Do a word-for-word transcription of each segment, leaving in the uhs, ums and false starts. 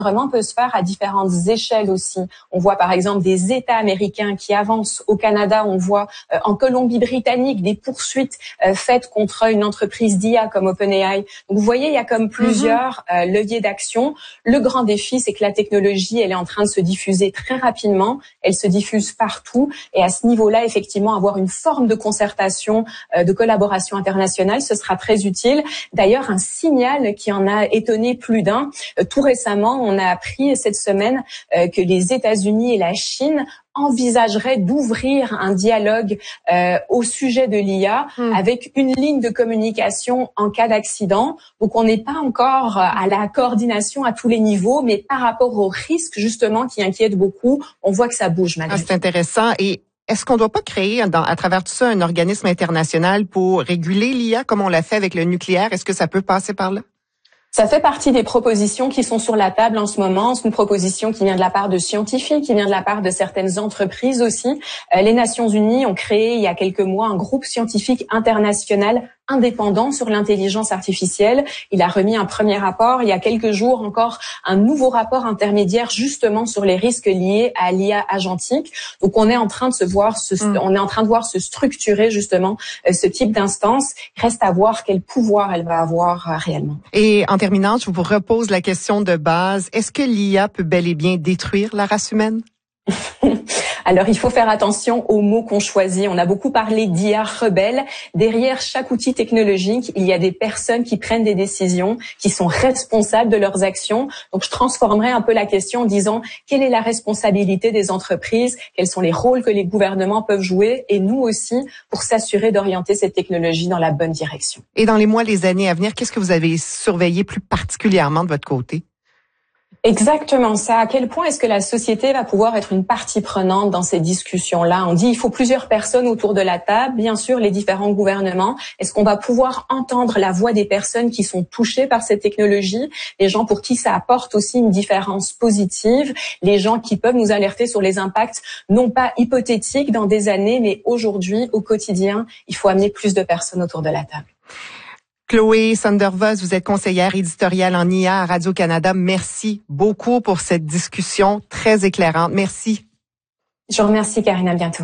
peut se faire à différentes échelles aussi. On voit par exemple des États américains qui avancent au Canada. On voit euh, en Colombie-Britannique des poursuites euh, faites contre une entreprise d'I A comme OpenAI. Donc vous voyez, il y a comme plusieurs euh, leviers d'action. Le grand défi, c'est que la technologie, elle est en train de se diffuser très rapidement. Elle se diffuse partout. Et à ce niveau-là, effectivement, avoir une forme de concertation, euh, de collaboration internationale, ce sera très utile. D'ailleurs, un signal qui en a étonné plus d'un. Euh, tout récemment, on a appris cette semaine euh, que les États-Unis et la Chine envisageraient d'ouvrir un dialogue euh, au sujet de l'I A mmh. avec une ligne de communication en cas d'accident. Donc, on n'est pas encore à la coordination à tous les niveaux, mais par rapport aux risques, justement, qui inquiètent beaucoup, on voit que ça bouge malgré tout. Ah, c'est intéressant. Et est-ce qu'on ne doit pas créer, dans, à travers tout ça, un organisme international pour réguler l'I A comme on l'a fait avec le nucléaire? Est-ce que ça peut passer par là? Ça fait partie des propositions qui sont sur la table en ce moment. C'est une proposition qui vient de la part de scientifiques, qui vient de la part de certaines entreprises aussi. Euh, les Nations Unies ont créé il y a quelques mois un groupe scientifique international indépendant sur l'intelligence artificielle. Il a remis un premier rapport. Il y a quelques jours encore, un nouveau rapport intermédiaire justement sur les risques liés à l'I A agentique. Donc, on est en train de se voir, se, mmh. on est en train de voir se structurer justement euh, ce type d'instance. Il reste à voir quel pouvoir elle va avoir euh, réellement. Et en terminant, je vous repose la question de base. Est-ce que l'I A peut bel et bien détruire la race humaine? Alors, il faut faire attention aux mots qu'on choisit. On a beaucoup parlé d'I A rebelle. Derrière chaque outil technologique, il y a des personnes qui prennent des décisions, qui sont responsables de leurs actions. Donc, je transformerai un peu la question en disant quelle est la responsabilité des entreprises, quels sont les rôles que les gouvernements peuvent jouer et nous aussi pour s'assurer d'orienter cette technologie dans la bonne direction. Et dans les mois, les années à venir, qu'est-ce que vous avez surveillé plus particulièrement de votre côté? Exactement ça. À quel point est-ce que la société va pouvoir être une partie prenante dans ces discussions-là? On dit il faut plusieurs personnes autour de la table, bien sûr les différents gouvernements. Est-ce qu'on va pouvoir entendre la voix des personnes qui sont touchées par cette technologie, les gens pour qui ça apporte aussi une différence positive, les gens qui peuvent nous alerter sur les impacts non pas hypothétiques dans des années, mais aujourd'hui, au quotidien, il faut amener plus de personnes autour de la table. Chloé Sandervoss, vous êtes conseillère éditoriale en I A à Radio-Canada. Merci beaucoup pour cette discussion très éclairante. Merci. Je vous remercie, Karine. À bientôt.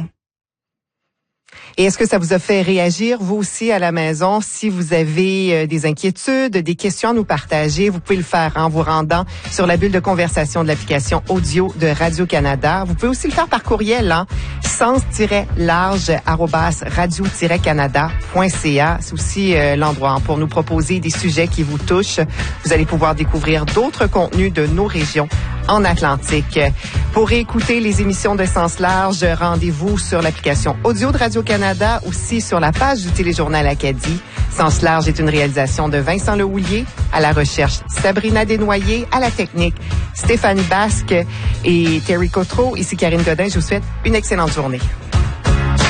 Et est-ce que ça vous a fait réagir, vous aussi, à la maison? Si vous avez des inquiétudes, des questions à nous partager, vous pouvez le faire en vous rendant sur la bulle de conversation de l'application audio de Radio-Canada. Vous pouvez aussi le faire par courriel, hein? sens-large arobase radio-canada point c a. C'est aussi euh, l'endroit pour nous proposer des sujets qui vous touchent. Vous allez pouvoir découvrir d'autres contenus de nos régions en Atlantique. Pour écouter les émissions de Sens Large, rendez-vous sur l'application audio de Radio-Canada, aussi sur la page du téléjournal Acadie. Sens Large est une réalisation de Vincent Lehouillier, à la recherche Sabrina Desnoyers, à la technique Stéphanie Basque et Terry Cotreau. Ici Karine Godin, je vous souhaite une excellente journée.